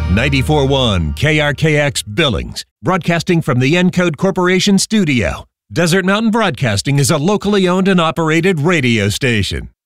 94.1 KRKX Billings, broadcasting from the Encode Corporation studio. Desert Mountain Broadcasting is a locally owned and operated radio station.